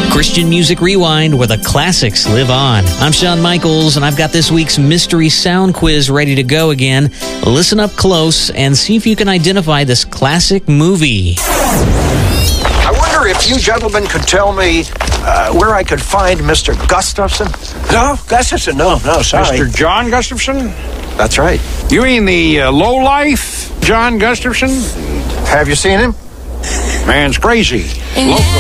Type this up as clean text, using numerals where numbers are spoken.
Christian Music Rewind, where the classics live on. I'm Shawn Michaels, and I've got this week's Mystery Sound Quiz ready to go again. Listen up close and see if you can identify this classic movie. I wonder if you gentlemen could tell me where I could find Mr. Gustafson? No, Gustafson, no, sorry. Mr. John Gustafson? That's right. You mean the lowlife John Gustafson? Have you seen him? Man's crazy. Local.